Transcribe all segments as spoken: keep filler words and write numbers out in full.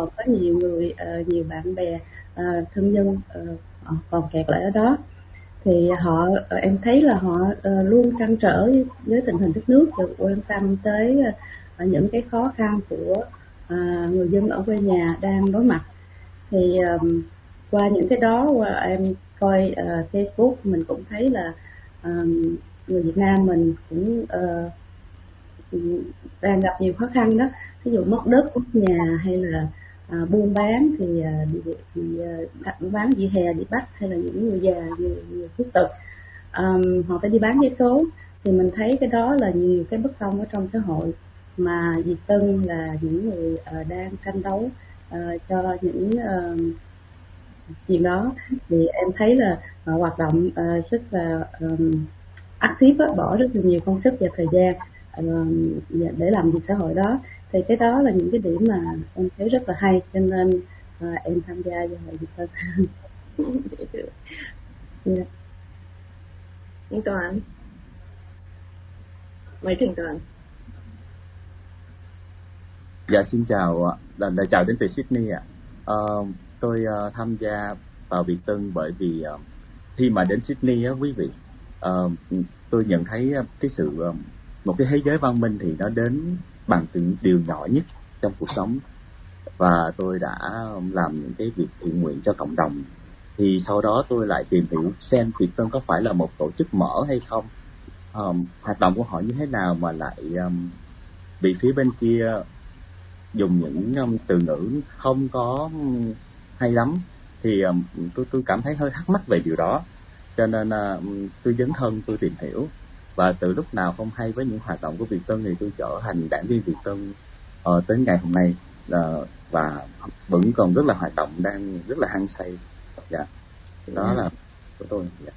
còn có nhiều người, uh, nhiều bạn bè, uh, thân nhân uh, họ còn kẹt lại ở đó. Thì họ uh, em thấy là họ uh, luôn trăn trở với, với tình hình đất nước, và quan tâm tới uh, những cái khó khăn của uh, người dân ở quê nhà đang đối mặt. Thì um, qua những cái đó, qua em coi uh, Facebook, mình cũng thấy là um, người Việt Nam mình cũng uh, đang gặp nhiều khó khăn đó. Ví dụ mất đất, mất nhà, hay là à, buôn bán thì, à, bị, bị đặt buôn bán vỉa hè bị bắt, hay là những người già, người, người khuyết tật, um, họ phải đi bán vé số. Thì mình thấy cái đó là nhiều cái bất công ở trong xã hội, mà Việt Tân là những người uh, đang tranh đấu uh, cho những uh, chuyện đó. Thì em thấy là uh, hoạt động uh, rất là um, active, bỏ rất là nhiều công sức và thời gian uh, để làm việc xã hội đó. Thì cái đó là những cái điểm mà em thấy rất là hay, cho nên uh, em tham gia vào hội Việt Tân. Yeah. Anh Toàn, mời Thành Toàn. Dạ xin chào ạ, là, là chào đến từ Sydney ạ. Uh, tôi uh, tham gia vào Việt Tân bởi vì uh, khi mà đến Sydney á quý vị, uh, tôi nhận thấy cái sự uh, một cái thế giới văn minh thì nó đến bằng từng điều nhỏ nhất trong cuộc sống, và tôi đã làm những cái việc thiện nguyện cho cộng đồng. Thì sau đó tôi lại tìm hiểu xem Việt Tân có phải là một tổ chức mở hay không, um, hoạt động của họ như thế nào mà lại um, bị phía bên kia dùng những um, từ ngữ không có um, hay lắm. Thì um, tôi tôi cảm thấy hơi thắc mắc về điều đó, cho nên uh, tôi dấn thân tôi tìm hiểu. Và từ lúc nào không hay với những hoạt động của Việt Tân thì tôi trở thành đảng viên Việt Tân uh, tới ngày hôm nay, uh, và vẫn còn rất là hoạt động, đang rất là hăng say. Dạ, đó yeah. là của tôi. Dạ.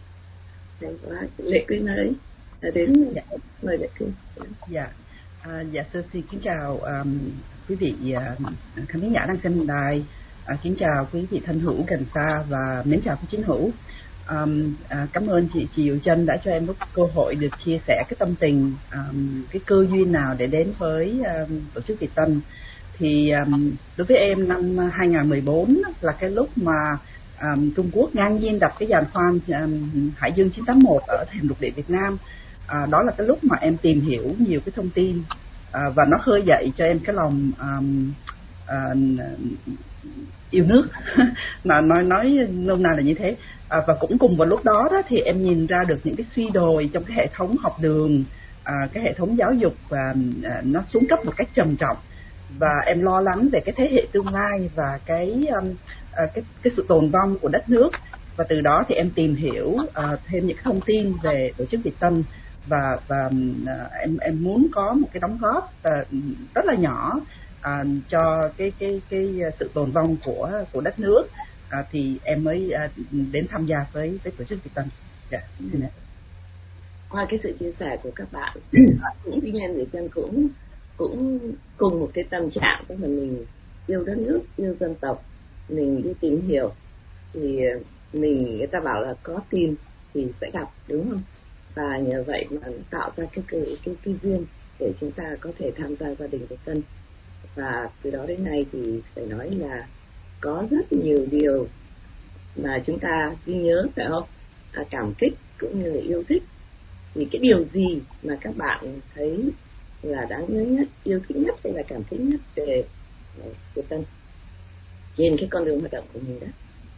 Lệ Quyên ơi, đến dạ. mời Lệ Quyên. Dạ, à, dạ tôi xin kính chào um, quý vị uh, khán giả đang xem đài, uh, kính chào quý vị thân hữu gần xa và mến chào quý chiến hữu. Um, à, cảm ơn chị chị Diệu Trân đã cho em có cơ hội được chia sẻ cái tâm tình, um, cái cơ duyên nào để đến với um, tổ chức Việt Tân. Thì um, đối với em, năm hai không một bốn là cái lúc mà um, Trung Quốc ngang nhiên đặt cái giàn khoan um, Hải Dương chín tám một ở thềm lục địa Việt Nam. À, đó là cái lúc mà em tìm hiểu nhiều cái thông tin, à, và nó khơi dậy cho em cái lòng um, uh, yêu nước. nói nói nói nôm na là như thế. À, và cũng cùng vào lúc đó, đó thì em nhìn ra được những cái suy đồi trong cái hệ thống học đường, à, cái hệ thống giáo dục, và à, nó xuống cấp một cách trầm trọng. Và em lo lắng về cái thế hệ tương lai và cái um, à, cái cái sự tồn vong của đất nước. Và từ đó thì em tìm hiểu à, thêm những thông tin về tổ chức Việt Tân, và và à, em em muốn có một cái đóng góp à, rất là nhỏ à, cho cái cái cái sự tồn vong của của đất nước. À, thì em mới à, đến tham gia với với tổ chức Việt Tân. Dạ, xin lỗi. Qua cái sự chia sẻ của các bạn, cũng tuy nhiên người dân cũng cũng cùng một cái tâm trạng, tức là mình yêu đất nước, yêu dân tộc, mình đi tìm hiểu. Thì mình, người ta bảo là có tìm thì sẽ gặp, đúng không? Và nhờ vậy mà tạo ra cái cái cái, cái duyên để chúng ta có thể tham gia gia đình Việt Tân. Và từ đó đến nay thì phải nói là có rất nhiều điều mà chúng ta ghi nhớ, phải không? À, cảm kích cũng như là yêu thích. Thì cái điều gì mà các bạn thấy là đáng nhớ nhất, yêu thích nhất hay là cảm kích nhất về Việt Tân trên cái con đường hoạt động của mình đó?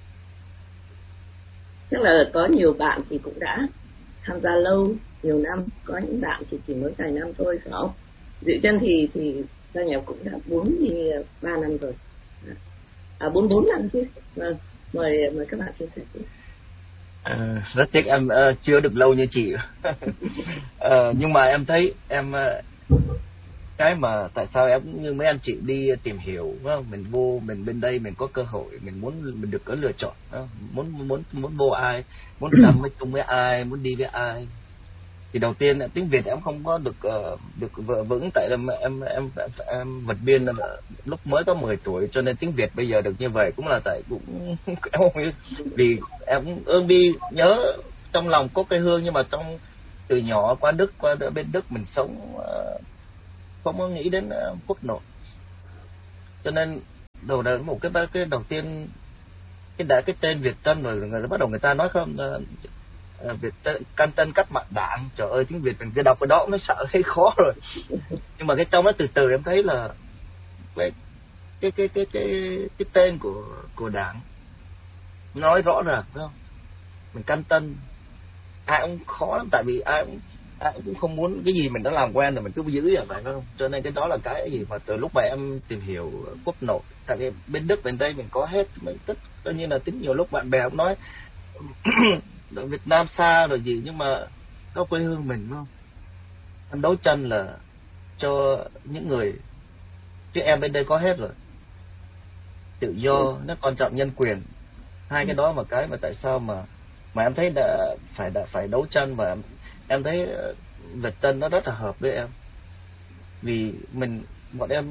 Chắc là có nhiều bạn thì cũng đã tham gia lâu, nhiều năm, có những bạn thì chỉ mới vài năm thôi, phải không? Diệu Trân thì thì gia nhập cũng đã bốn mươi ba năm rồi, à bốn mươi bốn năm chứ. Vâng, mời mời các bạn chia sẻ. À, rất tiếc em uh, chưa được lâu như chị. uh, nhưng mà em thấy em uh, cái mà tại sao em cũng như mấy anh chị đi tìm hiểu, không? Mình vô mình bên đây mình có cơ hội, mình muốn mình được có lựa chọn, không? muốn muốn muốn vô ai, muốn làm với chung với ai, muốn đi với ai. Thì đầu tiên tiếng Việt em không có được uh, được vững, tại em em em em, em vượt biên lúc mới có mười tuổi, cho nên tiếng Việt bây giờ được như vậy cũng là tại cũng em vì em ương đi nhớ trong lòng có quê hương, nhưng mà trong từ nhỏ qua Đức, qua bên Đức mình sống uh, không có nghĩ đến uh, quốc nội, cho nên đầu đời một cái cái đầu tiên cái đã cái tên Việt Tân rồi người bắt đầu người ta nói không uh, Việt Tân, Can Tân Cách Mạng Đảng, trời ơi tiếng Việt mình cứ đọc cái đó nó sợ thấy khó rồi. Nhưng mà cái trong đó từ từ em thấy là cái cái cái cái cái, cái tên của của đảng nói rõ ràng phải không? Mình Can Tân ai cũng khó lắm, tại vì ai cũng ai cũng không muốn cái gì mình đã làm quen rồi mình cứ giữ vậy phải không? Cho nên cái đó là cái gì mà từ lúc mà em tìm hiểu quốc nội, tại vì bên Đức bên đây mình có hết mình tất tất nhiên là tính nhiều lúc bạn bè cũng nói Việt Nam xa rồi gì, nhưng mà có quê hương mình đúng không? Anh đấu tranh là cho những người, chứ em bên đây có hết rồi, tự do nó quan trọng, nhân quyền, hai cái đó mà cái mà tại sao mà mà em thấy đã phải đã phải đấu tranh, và em, em thấy Việt Tân nó rất là hợp với em, vì mình bọn em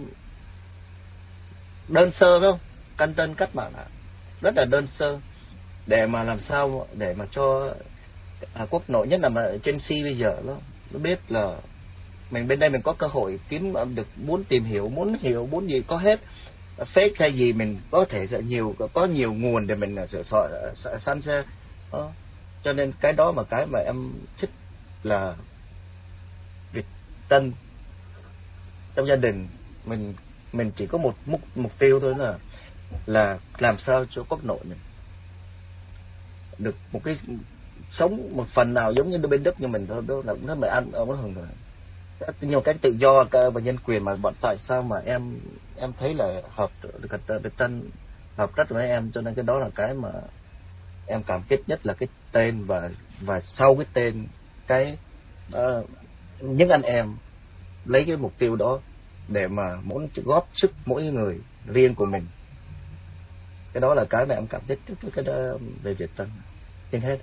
đơn sơ phải không? Can Tân Cách Mạng rất là đơn sơ, để mà làm sao để mà cho à, quốc nội, nhất là mà Gen Z bây giờ nó nó biết là mình bên đây mình có cơ hội kiếm được, muốn tìm hiểu, muốn hiểu, muốn gì có hết, fake hay gì mình có thể nhiều có nhiều nguồn để mình sửa soạn săn xe đó. Cho nên cái đó mà cái mà em thích là Việt Tân. Trong gia đình mình mình chỉ có một mục mục tiêu thôi, là là làm sao cho quốc nội mình được một cái sống một phần nào giống như bên Đức như mình thôi, đó là nó mới ăn ở nó hưởng rồi nhiều cái tự do và nhân quyền. Mà bọn tại sao mà em em thấy là hợp được Việt Tân hợp rất với em, cho nên cái đó là cái mà em cảm kích nhất, là cái tên, và và sau cái tên cái uh, những anh em lấy cái mục tiêu đó để mà muốn góp sức mỗi người riêng của mình. Cái đó là cái mà em cảm kích cái, cái đó về Việt Tân trên hết.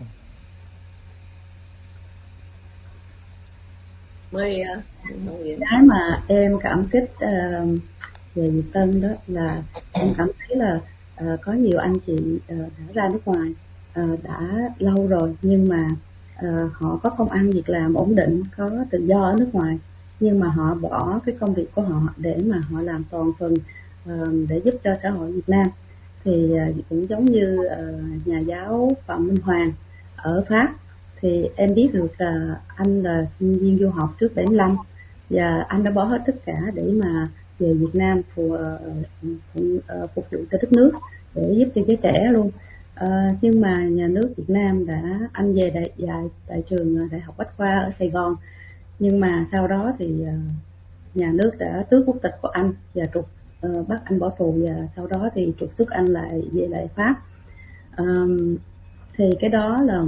Mới cái mà em cảm kích uh, về Việt Tân đó là em cảm thấy là uh, có nhiều anh chị uh, đã ra nước ngoài uh, đã lâu rồi, nhưng mà uh, họ có công ăn việc làm ổn định, có tự do ở nước ngoài, nhưng mà họ bỏ cái công việc của họ để mà họ làm toàn phần uh, để giúp cho xã hội Việt Nam. Thì uh, cũng giống như uh, nhà giáo Phạm Minh Hoàng ở Pháp, thì em biết được là anh là sinh viên du học trước bảy mươi lăm, và anh đã bỏ hết tất cả để mà về Việt Nam phù, uh, phục vụ cho đất nước, để giúp cho giới trẻ luôn. Uh, nhưng mà nhà nước Việt Nam đã, anh về đại dạy tại trường Đại học Bách khoa ở Sài Gòn, nhưng mà sau đó thì uh, nhà nước đã tước quốc tịch của anh và trục uh, bắt anh bỏ tù, và sau đó thì trục xuất anh lại về lại Pháp. Um, thì cái đó là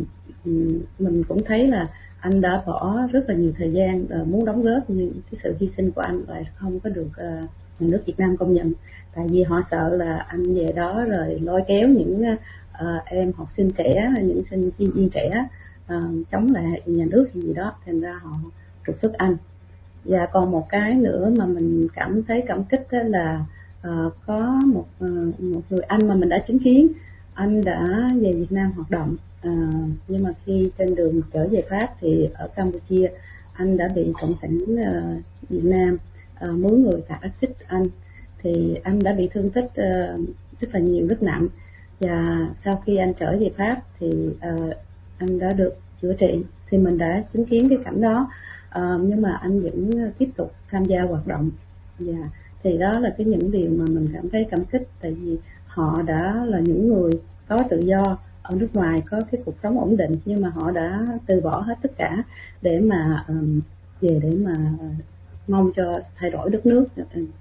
mình cũng thấy là anh đã bỏ rất là nhiều thời gian uh, muốn đóng góp, nhưng cái sự hy sinh của anh lại không có được uh, nhà nước Việt Nam công nhận, tại vì họ sợ là anh về đó rồi lôi kéo những uh, em học sinh trẻ, những sinh viên trẻ uh, chống lại nhà nước gì đó, thành ra họ trục xuất anh. Và còn một cái nữa mà mình cảm thấy cảm kích là uh, có một uh, một người anh mà mình đã chứng kiến, anh đã về Việt Nam hoạt động, à, nhưng mà khi trên đường trở về Pháp thì ở Campuchia anh đã bị cộng sản uh, Việt Nam uh, mướn người tạt axit anh, thì anh đã bị thương tích uh, rất là nhiều, rất nặng. Và sau khi anh trở về Pháp thì uh, anh đã được chữa trị, thì mình đã chứng kiến cái cảnh đó, uh, nhưng mà anh vẫn tiếp tục tham gia hoạt động. Và thì đó là cái những điều mà mình cảm thấy cảm kích, tại vì họ đã là những người có tự do ở nước ngoài, có cái cuộc sống ổn định, nhưng mà họ đã từ bỏ hết tất cả để mà um, về để mà mong cho thay đổi đất nước.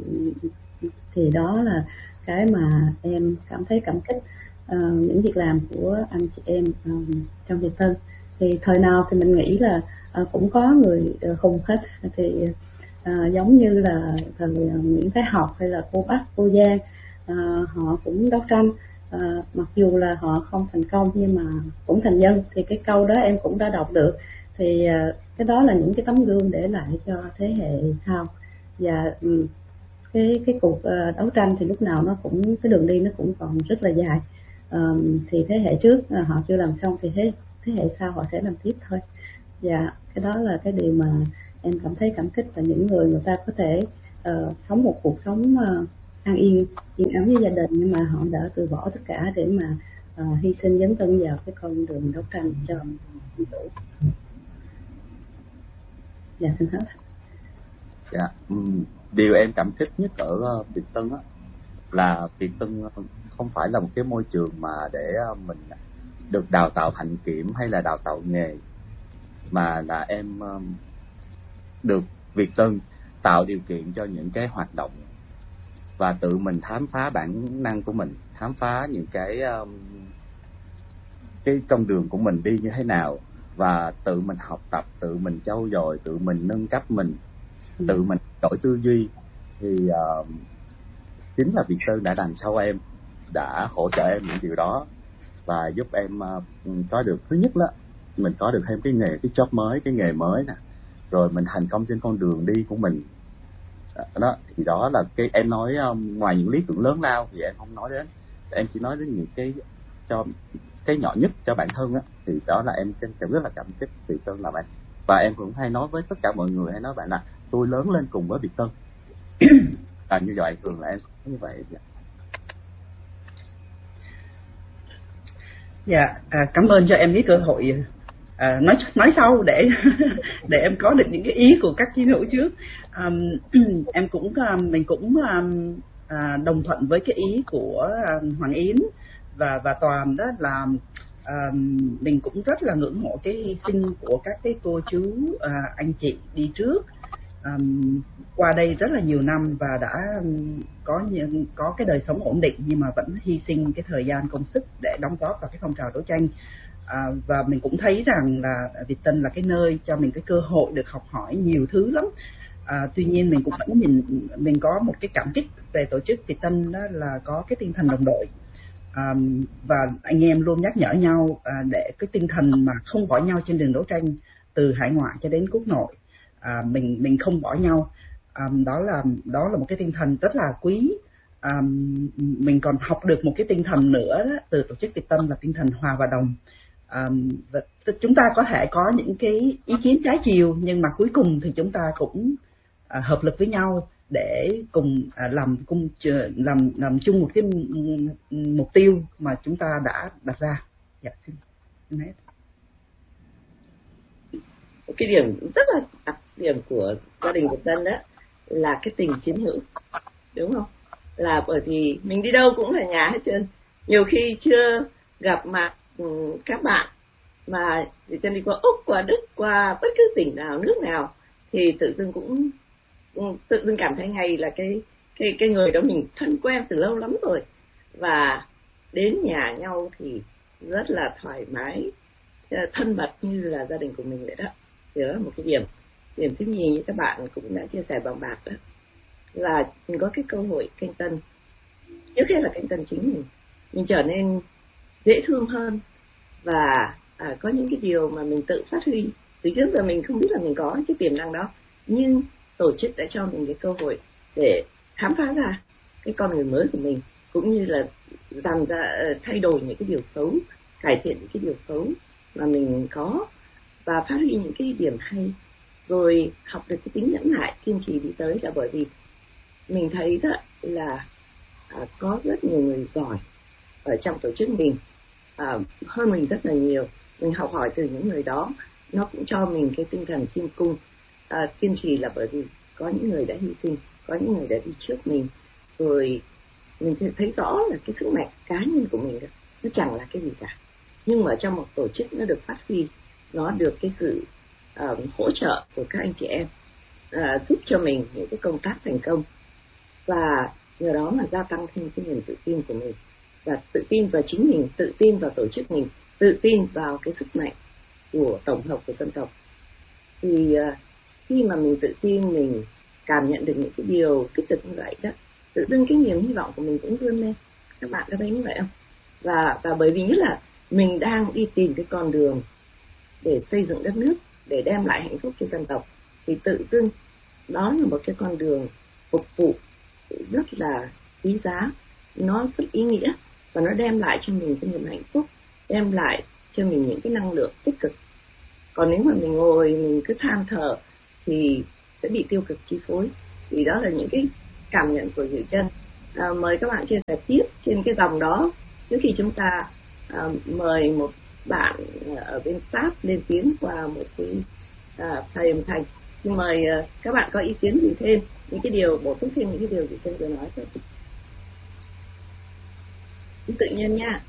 Thì đó là cái mà em cảm thấy cảm kích uh, những việc làm của anh chị em um, trong Việt Tân. Thì thời nào thì mình nghĩ là uh, cũng có người uh, hùng hết, thì uh, giống như là thời Nguyễn Thái Học hay là cô Bắc, cô Giang, uh, họ cũng đấu tranh. À, mặc dù là họ không thành công nhưng mà cũng thành nhân, thì cái câu đó em cũng đã đọc được. Thì à, cái đó là những cái tấm gương để lại cho thế hệ sau. Và um, cái cái cuộc uh, đấu tranh thì lúc nào nó cũng, cái đường đi nó cũng còn rất là dài. Um, thì thế hệ trước uh, họ chưa làm xong thì thế thế hệ sau họ sẽ làm tiếp thôi. Và cái đó là cái điều mà em cảm thấy cảm kích, là những người người ta có thể uh, sống một cuộc sống uh, an yên yên ấm với gia đình, nhưng mà họ đã từ bỏ tất cả để mà uh, hy sinh dấn thân vào cái con đường đấu tranh cho dân chủ. Dạ xin hết. Dạ, um, điều em cảm thích nhất ở uh, Việt Tân á là Việt Tân không phải là một cái môi trường mà để uh, mình được đào tạo hạnh kiểm hay là đào tạo nghề, mà là em uh, được Việt Tân tạo điều kiện cho những cái hoạt động và tự mình khám phá bản năng của mình, khám phá những cái um, cái con đường của mình đi như thế nào, và tự mình học tập, tự mình trau dồi, tự mình nâng cấp mình, tự mình đổi tư duy. Thì uh, chính là Việt Tân đã đằng sau em, đã hỗ trợ em những điều đó và giúp em uh, có được, thứ nhất là mình có được thêm cái nghề, cái job mới, cái nghề mới nè, rồi mình thành công trên con đường đi của mình. Đó thì đó là cái em nói, um, ngoài những lý tưởng lớn lao thì em không nói đến, em chỉ nói đến những cái cho cái nhỏ nhất cho bản thân á, thì đó là em cảm rất là cảm kích Việt Tân là vậy. Và em cũng hay nói với tất cả mọi người, hay nói bạn là tôi lớn lên cùng với Việt Tân. Là như vậy, thường là em như vậy. Dạ, à, cảm ơn cho em cái cơ hội à, nói nói sau để để em có được những cái ý của các chiến hữu trước. Um, em cũng um, mình cũng um, à, đồng thuận với cái ý của um, Hoàng Yến và và Toàn, đó là um, mình cũng rất là ngưỡng mộ cái hy sinh của các cái cô chú uh, anh chị đi trước um, qua đây rất là nhiều năm và đã um, có những có cái đời sống ổn định, nhưng mà vẫn hy sinh cái thời gian công sức để đóng góp vào cái phong trào đấu tranh. À, và mình cũng thấy rằng là Việt Tân là cái nơi cho mình cái cơ hội được học hỏi nhiều thứ lắm. À, tuy nhiên mình cũng vẫn mình mình có một cái cảm kích về tổ chức Việt Tân, đó là có cái tinh thần đồng đội, à, và anh em luôn nhắc nhở nhau à, để cái tinh thần mà không bỏ nhau trên đường đấu tranh từ hải ngoại cho đến quốc nội. À, mình mình không bỏ nhau, à, đó là đó là một cái tinh thần rất là quý. À, mình còn học được một cái tinh thần nữa đó, từ tổ chức Việt Tân là tinh thần hòa và đồng. À, và chúng ta có thể có những cái ý kiến trái chiều, nhưng mà cuối cùng thì chúng ta cũng à, hợp lực với nhau để cùng à, làm cùng làm làm chung một cái mục tiêu mà chúng ta đã đặt ra. Dạ, xin, xin hết. Cái điểm rất là đặc điểm của gia đình Việt Tân đó là cái tình chiến hữu, đúng không? Là bởi vì mình đi đâu cũng là nhà hết trơn. Nhiều khi chưa gặp mặt các bạn mà Việt Tân đi qua Úc, qua Đức, qua bất cứ tỉnh nào, nước nào, thì tự dưng cũng tự dưng cảm thấy ngay là cái cái cái người đó mình thân quen từ lâu lắm rồi, và đến nhà nhau thì rất là thoải mái, thân mật như là gia đình của mình vậy đó. Thì đó là một cái điểm điểm thứ nhì như các bạn cũng đã chia sẻ bằng bạc đó, là mình có cái cơ hội canh tân. Trước hết là canh tân chính mình, mình trở nên dễ thương hơn, và à, có những cái điều mà mình tự phát huy từ trước giờ mình không biết là mình có cái tiềm năng đó, nhưng tổ chức đã cho mình cái cơ hội để khám phá ra cái con người mới của mình, cũng như là dàn ra thay đổi những cái điều xấu, cải thiện những cái điều xấu mà mình có, và phát huy những cái điểm hay, rồi học được cái tính nhẫn nại, kiên trì đi tới. Là bởi vì mình thấy đó là à, có rất nhiều người giỏi ở trong tổ chức mình, à, hơn mình rất là nhiều. Mình học hỏi từ những người đó, nó cũng cho mình cái tinh thần kiên cung, à, kiên trì, là bởi vì có những người đã hy sinh, có những người đã đi trước mình, rồi mình thấy rõ là cái sức mạnh cá nhân của mình đó, nó chẳng là cái gì cả, nhưng mà trong một tổ chức nó được phát huy, nó được cái sự uh, hỗ trợ của các anh chị em, uh, giúp cho mình những cái công tác thành công, và nhờ đó mà gia tăng thêm cái niềm tự tin của mình, và tự tin vào chính mình, tự tin vào tổ chức mình, tự tin vào cái sức mạnh của tổng hợp của dân tộc. Thì uh, khi mà mình tự tin, mình cảm nhận được những cái điều tích cực như vậy đó, tự dưng cái niềm hy vọng của mình cũng vươn lên. Các bạn có thấy như vậy không? Và và bởi vì nhất là mình đang đi tìm cái con đường để xây dựng đất nước, để đem lại hạnh phúc cho dân tộc, thì tự dưng đó là một cái con đường phục vụ rất là quý giá, nó rất ý nghĩa, và nó đem lại cho mình cái niềm hạnh phúc, đem lại cho mình những cái năng lượng tích cực. Còn nếu mà mình ngồi mình cứ than thở thì sẽ bị tiêu cực chi phối. Thì đó là những cái cảm nhận của Diệu Chân. À, mời các bạn chia sẻ tiếp trên cái dòng đó trước khi chúng ta à, mời một bạn ở bên Pháp lên tiếng qua một cái à, thầy âm thanh. Mời à, các bạn có ý kiến gì thêm, những cái điều bổ sung thêm những cái điều gì tôi vừa nói thôi. Tự nhiên nha.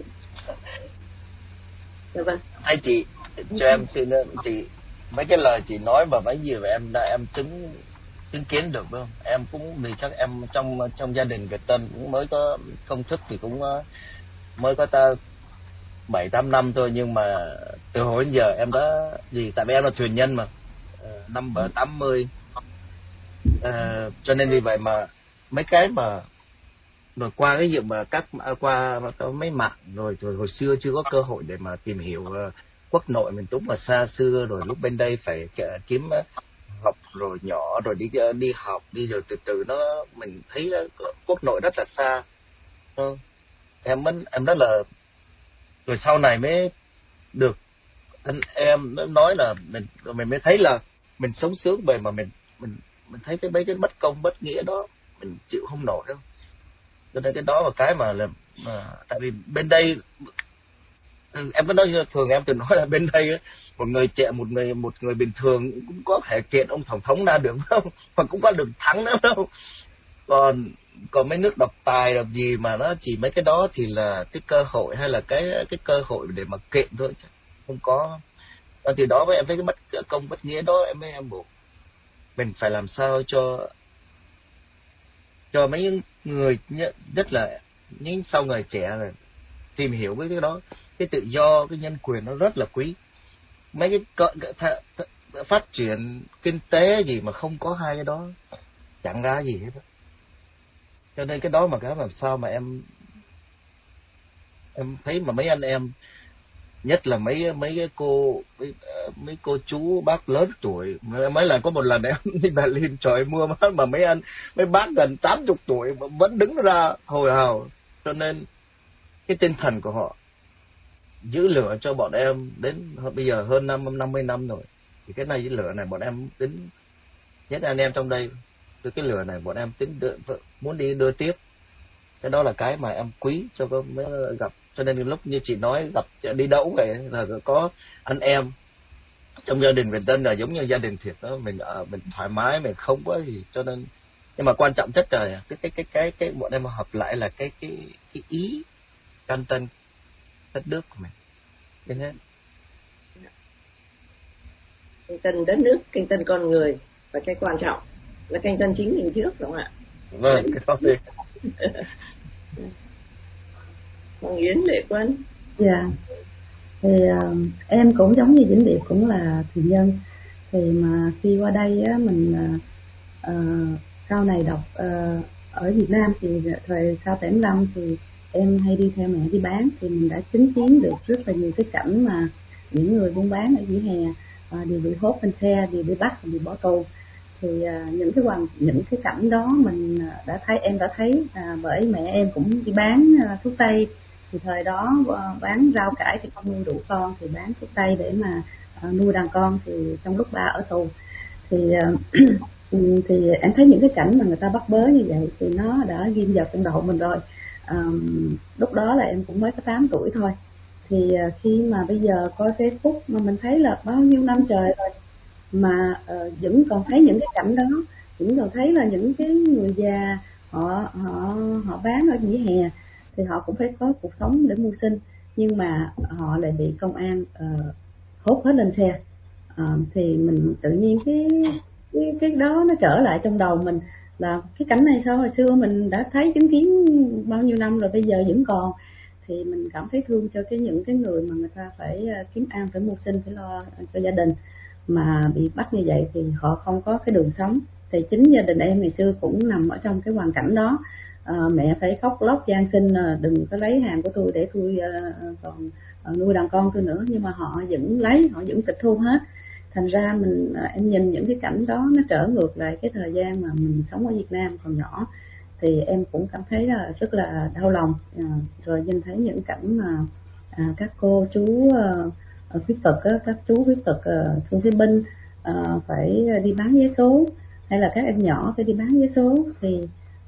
Dạ vâng. Hai chị cho em xin chị mấy cái lời chị nói và mấy gì mà em đã em chứng chứng kiến được không? Em cũng vì chắc em trong trong gia đình Việt Tân cũng mới có công thức thì cũng mới có ta bảy tám năm thôi, nhưng mà từ hồi đến giờ em đã gì tại vì em là thuyền nhân mà năm bờ tám mươi à, cho nên vì vậy mà mấy cái mà rồi qua cái việc mà các qua mấy mạng rồi rồi hồi xưa chưa có cơ hội để mà tìm hiểu uh, quốc nội miền Túc mà xa xưa, rồi lúc bên đây phải kiếm uh, học rồi nhỏ rồi đi uh, đi học đi rồi từ từ nó mình thấy uh, quốc nội rất là xa. uh, em vẫn em rất là rồi sau này mới được anh em nói là mình mình mới thấy là mình sống sướng bề mà mình mình mình thấy cái mấy cái bất công bất nghĩa đó mình chịu không nổi đâu. Cho nên cái đó là cái mà là mà, tại vì bên đây em có nói thường em từng nói là bên đây một người trẻ một người một người bình thường cũng có thể kiện ông tổng thống ra được không, mà cũng có được thắng nữa đâu. Còn còn mấy nước độc tài độc gì mà nó chỉ mấy cái đó thì là cái cơ hội hay là cái cái cơ hội để mà kiện thôi, không có. Từ đó với em thấy cái bất công bất nghĩa đó em mới em buộc mình phải làm sao cho cho mấy người nhất là những sau người trẻ này tìm hiểu với cái đó, cái tự do cái nhân quyền nó rất là quý. Mấy cái cỡ, th, th, phát triển kinh tế gì mà không có hai cái đó chẳng ra gì hết đó. Cho nên cái đó mà cái làm sao mà em em thấy mà mấy anh em nhất là mấy mấy cái cô mấy, mấy cô chú bác lớn tuổi, mấy lần có một lần em đi Berlin trời mua mà mấy anh mấy bác gần tám chục tuổi mà vẫn đứng ra hồi hào. Cho nên cái tinh thần của họ giữ lửa cho bọn em đến bây giờ hơn năm năm mươi năm rồi, thì cái này cái lửa này bọn em tính nhất anh em trong đây với cái lửa này bọn em tính đưa, muốn đi đưa tiếp. Cái đó là cái mà em quý cho có mới gặp. Cho nên lúc như chị nói gặp đi đâu vậy là có anh em trong gia đình Việt Tân là giống như gia đình thiệt đó, mình mình thoải mái, mình không có gì. Cho nên nhưng mà quan trọng nhất là cái cái cái cái cái bọn em hợp lại là cái cái cái ý căn tân đất nước của mình. Thế nên canh tân đất nước, canh tân con người, và cái quan trọng là canh tân chính mình trước, đúng không ạ? Vâng, cái đó đi. Hoàng Yến, Lệ Quân. Dạ. Thì uh, em cũng giống như Vĩnh Điệp cũng là thuyền nhân. Thì mà khi qua đây á, mình uh, uh, sau này đọc uh, ở Việt Nam thì thời sau bảy mươi lăm thì em hay đi theo mẹ đi bán, thì mình đã chứng kiến được rất là nhiều cái cảnh mà những người buôn bán ở vỉa hè uh, đều bị hốt lên xe, đều bị bắt, bị bỏ tù. Thì uh, những cái hoàn những cái cảnh đó mình đã thấy, em đã thấy uh, bởi mẹ em cũng đi bán uh, thuốc tây. Thì thời đó uh, bán rau cải thì không nuôi đủ con, thì bán thuốc tây để mà uh, nuôi đàn con. Thì trong lúc ba ở tù thì uh, thì em thấy những cái cảnh mà người ta bắt bớ như vậy thì nó đã ghim vào trong đầu mình rồi. Um, lúc đó là em cũng mới có tám tuổi thôi. Thì uh, khi mà bây giờ coi Facebook mà mình thấy là bao nhiêu năm trời rồi mà uh, vẫn còn thấy những cái cảnh đó, vẫn còn thấy là những cái người già họ họ họ bán ở vỉa hè thì họ cũng phải có cuộc sống để mưu sinh, nhưng mà họ lại bị công an uh, hốt hết lên xe. Uh, thì mình tự nhiên cái cái cái đó nó trở lại trong đầu mình là cái cảnh này sao hồi xưa mình đã thấy chứng kiến bao nhiêu năm rồi bây giờ vẫn còn. Thì mình cảm thấy thương cho cái những cái người mà người ta phải kiếm ăn, phải mưu sinh, phải lo cho gia đình mà bị bắt như vậy thì họ không có cái đường sống. Thì chính gia đình em ngày xưa cũng nằm ở trong cái hoàn cảnh đó. À, mẹ phải khóc lóc van xin đừng có lấy hàng của tôi để tôi uh, còn uh, nuôi đàn con tôi nữa, nhưng mà họ vẫn lấy, họ vẫn tịch thu hết. Thành ra mình uh, em nhìn những cái cảnh đó nó trở ngược lại cái thời gian mà mình sống ở Việt Nam còn nhỏ, thì em cũng cảm thấy là rất là đau lòng. À, rồi nhìn thấy những cảnh mà à, các cô chú uh, khuyết tật, các chú khuyết tật uh, thương phế binh uh, phải đi bán vé số, hay là các em nhỏ phải đi bán vé số, thì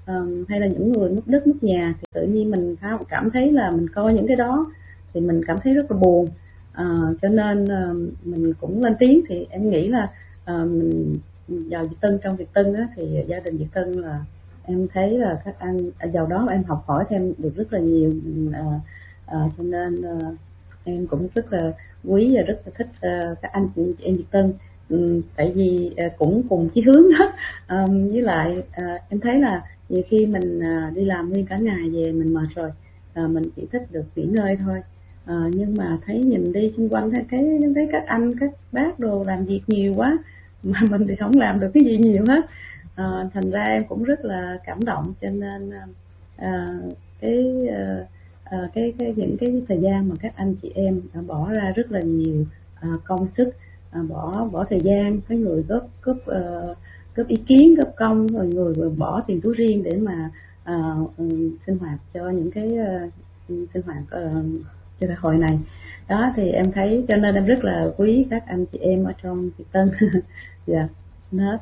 um, hay là những người mất đất mất nhà, thì tự nhiên mình cảm thấy là mình coi những cái đó thì mình cảm thấy rất là buồn. Uh, cho nên uh, mình cũng lên tiếng. Thì em nghĩ là uh, mình vào Việt Tân, trong Việt Tân á, thì gia đình Việt Tân là em thấy là các anh vào đó em học hỏi thêm được rất là nhiều. uh, uh, cho nên uh, em cũng rất là quý và rất là thích uh, các anh chị em Việt Tân. um, tại vì uh, cũng cùng chí hướng đó. um, với lại uh, em thấy là nhiều khi mình uh, đi làm nguyên cả ngày về mình mệt rồi, uh, mình chỉ thích được nghỉ ngơi thôi. À, nhưng mà thấy nhìn đi xung quanh thấy cái thấy các anh các bác đồ làm việc nhiều quá mà mình thì không làm được cái gì nhiều hết. À, thành ra em cũng rất là cảm động. Cho nên à, cái, à, cái cái những cái thời gian mà các anh chị em đã bỏ ra rất là nhiều à, công sức, à, bỏ bỏ thời gian, cái người góp góp uh, góp ý kiến, góp công, rồi người, người bỏ tiền túi riêng để mà à, um, sinh hoạt cho những cái uh, sinh hoạt uh, cho đại hội này đó. Thì em thấy cho nên em rất là quý các anh chị em ở trong Việt Tân. Dạ, hết.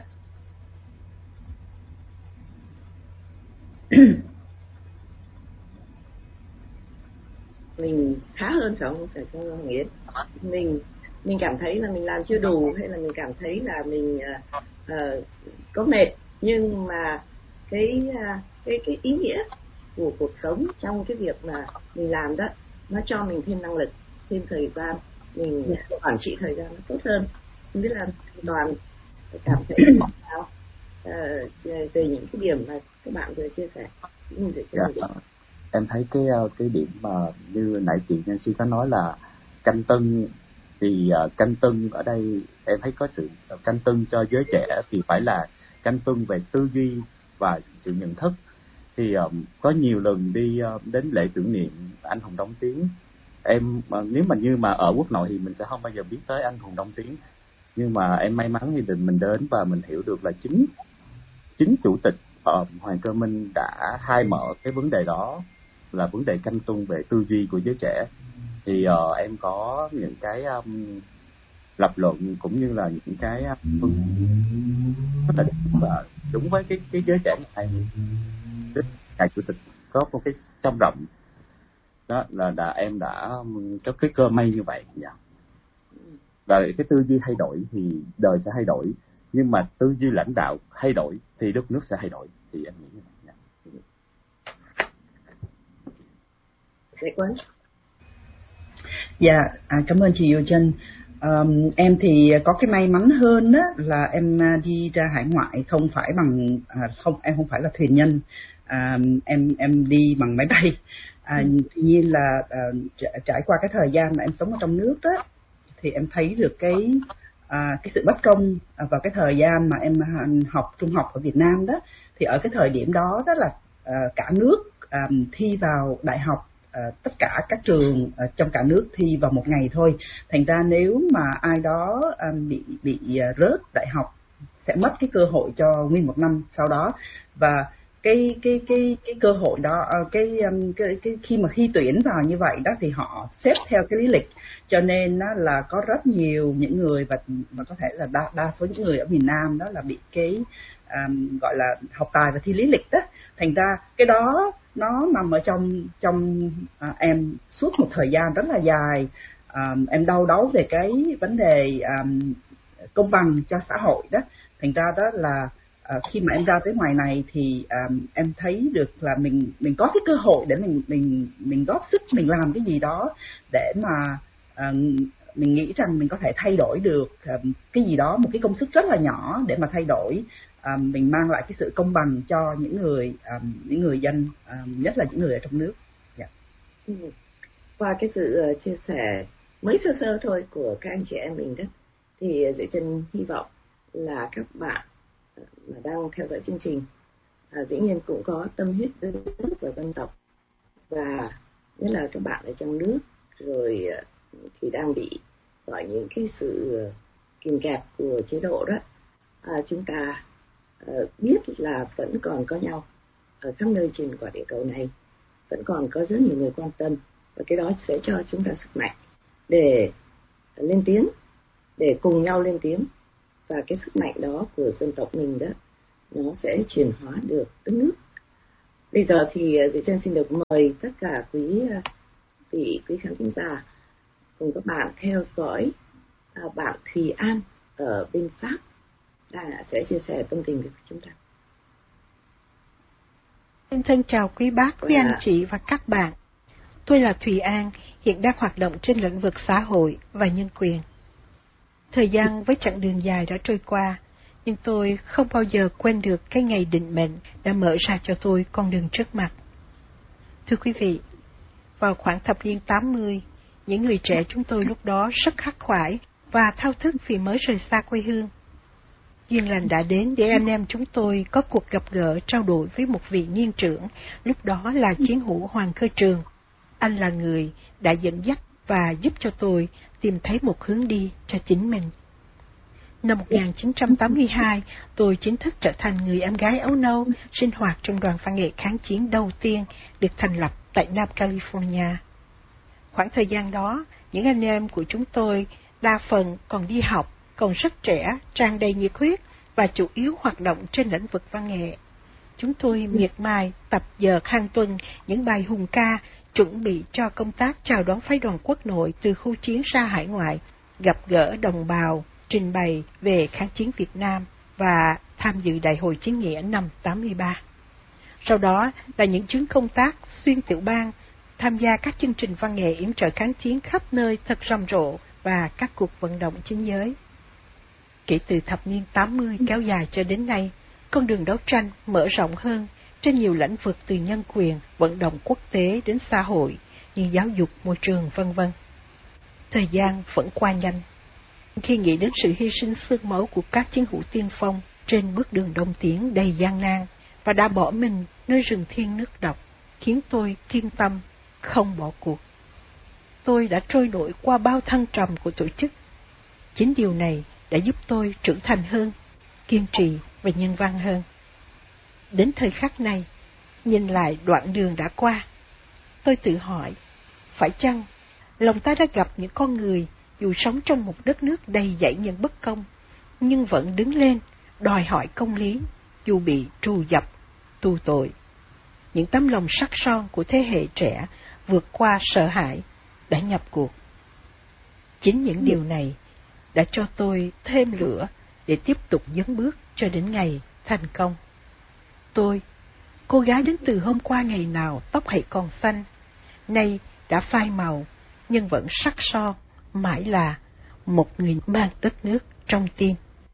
Mình khá hơn phải không, phải không Nghĩa? Mình mình cảm thấy là mình làm chưa đủ, hay là mình cảm thấy là mình uh, uh, có mệt, nhưng mà cái uh, cái cái ý nghĩa của cuộc sống trong cái việc mà mình làm đó, nó cho mình thêm năng lực, thêm thời gian, mình quản trị thời gian nó tốt hơn. Không biết là Đoàn cảm thấy sao à, về những cái điểm mà các bạn vừa chia sẻ. Dạ, em thấy cái cái điểm mà như nãy chị Nhân Sư có nói là canh tân, thì uh, canh tân ở đây em thấy có sự canh tân cho giới trẻ thì phải là canh tân về tư duy và sự nhận thức. Thì um, có nhiều lần đi uh, đến lễ tưởng niệm anh Hùng Đông Tiến, em uh, nếu mà như mà ở quốc nội thì mình sẽ không bao giờ biết tới anh Hùng Đông Tiến, nhưng mà em may mắn thì mình đến và mình hiểu được là chính chính chủ tịch uh, Hoàng Cơ Minh đã khai mở cái vấn đề đó, là vấn đề canh tuân về tư duy của giới trẻ. Thì uh, em có những cái um, lập luận cũng như là những cái um, rất là đúng, và đúng với cái cái giới trẻ này. Ngài chủ tịch có một cái trong rộng đó là đã em đã có cái cơ may như vậy. Dạ. Và cái tư duy thay đổi thì đời sẽ thay đổi, nhưng mà tư duy lãnh đạo thay đổi thì đất nước sẽ thay đổi, thì em nghĩ như vậy. Dạ. Lệ Quân. Dạ, à, cảm ơn chị Diệu Trinh. Um, em thì có cái may mắn hơn đó là em đi ra hải ngoại không phải bằng à, không em không phải là thuyền nhân, à, em em đi bằng máy bay. À, tuy nhiên là à, trải qua cái thời gian mà em sống ở trong nước đó, thì em thấy được cái à, cái sự bất công vào cái thời gian mà em học trung học ở Việt Nam đó. Thì ở cái thời điểm đó đó là à, cả nước à, thi vào đại học. Uh, tất cả các trường uh, trong cả nước thi vào một ngày thôi, thành ra nếu mà ai đó um, bị bị uh, rớt đại học sẽ mất cái cơ hội cho nguyên một năm sau đó. Và cái cái cái cái cơ hội đó, uh, cái, um, cái cái khi mà thi tuyển vào như vậy đó thì họ xếp theo cái lý lịch, cho nên đó là có rất nhiều những người và và có thể là đa đa số những người ở miền Nam đó là bị cái um, gọi là học tài và thi lý lịch đó. Thành ra cái đó nó nằm ở trong trong à, em suốt một thời gian rất là dài. À, em đau đáu về cái vấn đề um, công bằng cho xã hội đó. Thành ra đó là à, khi mà em ra tới ngoài này thì um, em thấy được là mình mình có cái cơ hội để mình mình mình góp sức, mình làm cái gì đó để mà um, mình nghĩ rằng mình có thể thay đổi được um, cái gì đó, một cái công sức rất là nhỏ để mà thay đổi. Um, mình mang lại cái sự công bằng cho những người um, những người dân, um, nhất là những người ở trong nước. Yeah. Ừ. Qua cái sự uh, chia sẻ mới sơ sơ thôi của các anh chị em mình đó, thì Diệu Trinh hy vọng là các bạn mà đang theo dõi chương trình uh, dĩ nhiên cũng có tâm huyết với nước và dân tộc, và nhất là các bạn ở trong nước rồi uh, thì đang bị gọi những cái sự uh, kìm kẹp của chế độ đó. Uh, chúng ta Uh, biết là vẫn còn có nhau ở khắp nơi trên quả địa cầu này, vẫn còn có rất nhiều người quan tâm, và cái đó sẽ cho chúng ta sức mạnh để lên tiếng, để cùng nhau lên tiếng. Và cái sức mạnh đó của dân tộc mình đó, nó sẽ chuyển hóa được đất nước, Bây giờ thì Diệu Trân xin được mời tất cả quý vị quý khán thính giả cùng các bạn theo dõi à, bạn Thùy An ở bên Pháp đang sẽ chia sẻ tâm tình với chúng ta. Xin thân chào quý bác, quý Dạ. anh chị và các bạn. Tôi là Thùy An, hiện đang hoạt động trên lĩnh vực xã hội và nhân quyền. Thời gian với chặng đường dài đã trôi qua, nhưng tôi không bao giờ quên được cái ngày định mệnh đã mở ra cho tôi con đường trước mặt. Thưa quý vị, vào khoảng thập niên tám mươi, những người trẻ chúng tôi lúc đó rất khắc khoải và thao thức vì mới rời xa quê hương. Duyên lành đã đến để anh em chúng tôi có cuộc gặp gỡ trao đổi với một vị niên trưởng, lúc đó là chiến hữu Hoàng Cơ Trường. Anh là người đã dẫn dắt và giúp cho tôi tìm thấy một hướng đi cho chính mình. Năm một nghìn chín trăm tám mươi hai, tôi chính thức trở thành người em gái áo nâu sinh hoạt trong đoàn văn nghệ kháng chiến đầu tiên được thành lập tại Nam California. Khoảng thời gian đó, những anh em của chúng tôi đa phần còn đi học, còn rất trẻ, tràn đầy nhiệt huyết và chủ yếu hoạt động trên lĩnh vực văn nghệ. Chúng tôi miệt mài tập dượt hàng tuần những bài hùng ca chuẩn bị cho công tác chào đón phái đoàn quốc nội từ khu chiến ra hải ngoại, gặp gỡ đồng bào, trình bày về kháng chiến Việt Nam và tham dự Đại hội Chiến nghĩa năm tám mươi ba. Sau đó là những chuyến công tác xuyên tiểu bang, tham gia các chương trình văn nghệ yểm trợ kháng chiến khắp nơi thật rầm rộ và các cuộc vận động chính giới. Kể từ thập niên tám mươi kéo dài cho đến nay, con đường đấu tranh mở rộng hơn trên nhiều lĩnh vực từ nhân quyền, vận động quốc tế đến xã hội như giáo dục, môi trường, vân vân. Thời gian vẫn qua nhanh. Khi nghĩ đến sự hy sinh xương máu của các chiến hữu tiên phong trên bước đường đông tiến đầy gian nan và đã bỏ mình nơi rừng thiên nước độc, khiến tôi kiên tâm, không bỏ cuộc. Tôi đã trôi nổi qua bao thăng trầm của tổ chức. Chính điều này đã giúp tôi trưởng thành hơn, kiên trì và nhân văn hơn. Đến thời khắc này, nhìn lại đoạn đường đã qua, tôi tự hỏi, phải chăng lòng ta đã gặp những con người dù sống trong một đất nước đầy dẫy những bất công, nhưng vẫn đứng lên, đòi hỏi công lý, dù bị trù dập, tù tội. Những tấm lòng sắc son của thế hệ trẻ vượt qua sợ hãi, đã nhập cuộc. Chính những điều này đã cho tôi thêm lửa để tiếp tục dấn bước cho đến ngày thành công. Tôi, cô gái đến từ hôm qua ngày nào tóc hãy còn xanh, nay đã phai màu, nhưng vẫn sắc son, mãi là một người mang đất nước trong tim.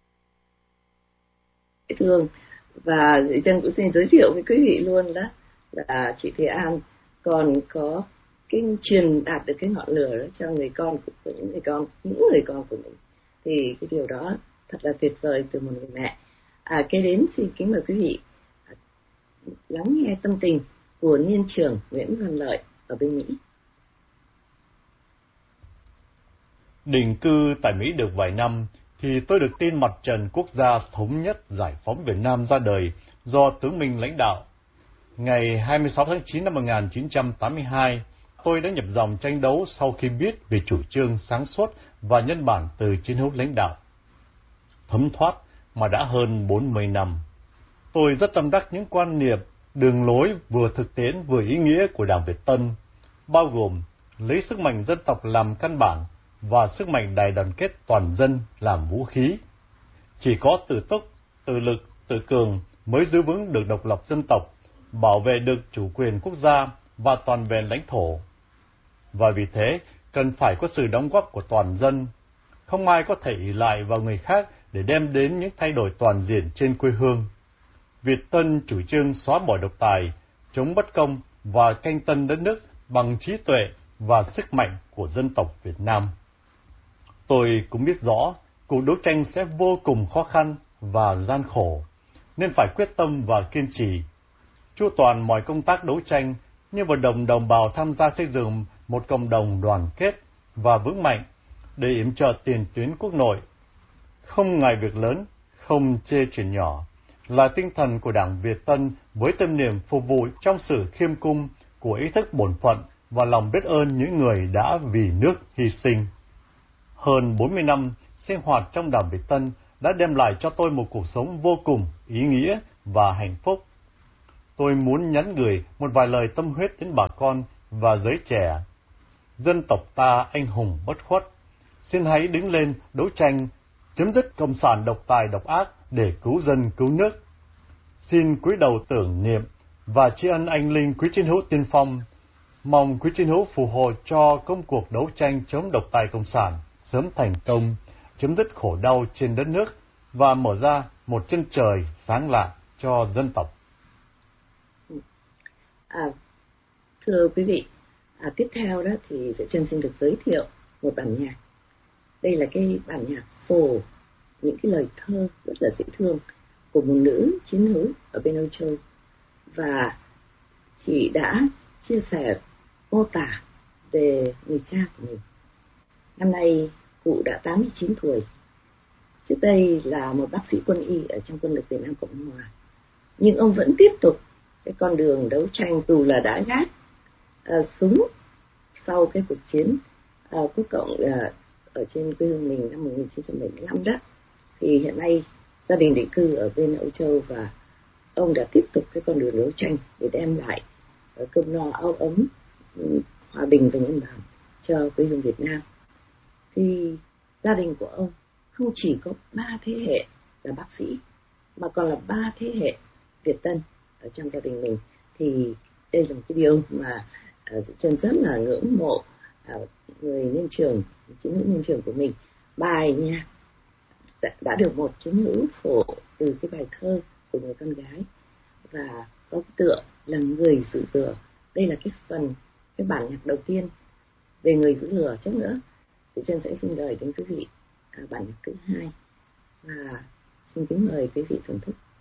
Thường và Diệu Trân cũng xin giới thiệu với quý vị luôn đó là chị Thùy An còn có cái truyền đạt được cái ngọn lửa đó cho người con của những người con những người con của mình, thì cái điều đó thật là tuyệt vời từ một người mẹ. À, kế đến xin kính mời quý vị lắng nghe tâm tình của niên trưởng Nguyễn Văn Lợi ở bên Mỹ. Định cư tại Mỹ được vài năm thì tôi được tin Mặt trận Quốc gia Thống nhất Giải phóng Việt Nam ra đời do tướng Minh lãnh đạo. Ngày hai mươi sáu tháng chín năm một nghìn chín trăm tám mươi hai, tôi đã nhập dòng tranh đấu sau khi biết về chủ trương sáng suốt và nhân bản từ chiến hữu lãnh đạo. Thấm thoát mà đã hơn bốn mươi năm. Tôi rất tâm đắc những quan niệm, đường lối vừa thực tiễn vừa ý nghĩa của Đảng Việt Tân, bao gồm lấy sức mạnh dân tộc làm căn bản và sức mạnh đại đoàn kết toàn dân làm vũ khí. Chỉ có tự túc, tự lực, tự cường mới giữ vững được độc lập dân tộc, bảo vệ được chủ quyền quốc gia và toàn vẹn lãnh thổ. Và vì thế, cần phải có sự đóng góp của toàn dân. Không ai có thể ỷ lại vào người khác để đem đến những thay đổi toàn diện trên quê hương. Việt Tân chủ trương xóa bỏ độc tài, chống bất công và canh tân đất nước bằng trí tuệ và sức mạnh của dân tộc Việt Nam. Tôi cũng biết rõ, cuộc đấu tranh sẽ vô cùng khó khăn và gian khổ, nên phải quyết tâm và kiên trì. Chu toàn mọi công tác đấu tranh như vận động đồng bào tham gia xây dựng một cộng đồng đoàn kết và vững mạnh để yểm trợ tiền tuyến quốc nội. Không ngại việc lớn, không chê chuyện nhỏ, là tinh thần của Đảng Việt Tân với tâm niệm phục vụ trong sự khiêm cung của ý thức bổn phận và lòng biết ơn những người đã vì nước hy sinh. Hơn bốn mươi năm sinh hoạt trong Đảng Việt Tân đã đem lại cho tôi một cuộc sống vô cùng ý nghĩa và hạnh phúc. tôi muốn nhắn gửi một vài lời tâm huyết đến bà con và giới trẻ. Dân tộc ta anh hùng bất khuất, xin hãy đứng lên đấu tranh, chấm dứt cộng sản độc tài độc ác để cứu dân cứu nước. Xin cúi đầu tưởng niệm và tri ân anh linh quý chiến hữu tiên phong, mong quý chiến hữu phù hộ cho công cuộc đấu tranh chống độc tài cộng sản sớm thành công, chấm dứt khổ đau trên đất nước và mở ra một chân trời sáng lạ cho dân tộc. À, thưa quý vị, à, tiếp theo đó thì Diệu Trân xin được giới thiệu một bản nhạc. Đây là cái bản nhạc phổ, những cái lời thơ rất là dễ thương của một nữ chiến hữu ở bên Âu Châu, và chị đã chia sẻ mô tả về người cha của mình. Năm nay cụ đã tám mươi chín tuổi. Trước đây là một bác sĩ quân y ở trong quân lực Việt Nam Cộng Hòa, nhưng ông vẫn tiếp tục cái con đường đấu tranh, dù là đã gác uh, súng sau cái cuộc chiến uh, quốc cộng uh, ở trên quê hương mình năm một nghìn chín trăm bảy mươi lăm đó. Thì hiện nay gia đình định cư ở bên Âu Châu, và ông đã tiếp tục cái con đường đấu tranh để đem lại uh, cơm no áo ấm, um, hòa bình và nhân bản cho quê hương Việt Nam. Thì gia đình của ông không chỉ có ba thế hệ là bác sĩ, mà còn là ba thế hệ Việt Tân ở trong gia đình mình. Thì đây là một cái điều mà uh, Trân rất là ngưỡng mộ uh, người niên trường, chiến hữu niên trường của mình. Bài nhạc đã, đã được một chiến hữu phổ từ cái bài thơ của người con gái, và có tựa là Người giữ lửa. Đây là cái phần, cái bản nhạc đầu tiên về người giữ lửa. Chắc nữa thì Trân sẽ xin lời đến quý vị à, bản nhạc thứ hai, và xin kính mời quý vị thưởng thức.